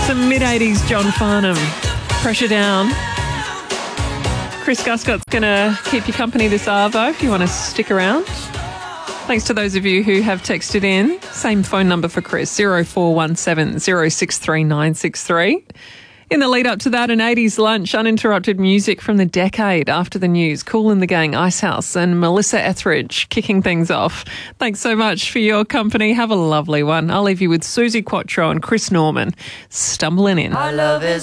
Some mid-80s John Farnham. Pressure Down. Chris Guscott's going to keep you company this arvo if you want to stick around. Thanks to those of you who have texted in. Same phone number for Chris, 0417 063 963. In the lead up to that, an 80s lunch, uninterrupted music from the decade after the news. Kool and the Gang, Icehouse and Melissa Etheridge kicking things off. Thanks so much for your company. Have a lovely one. I'll leave you with Susie Quattro and Chris Norman stumbling in. Our love is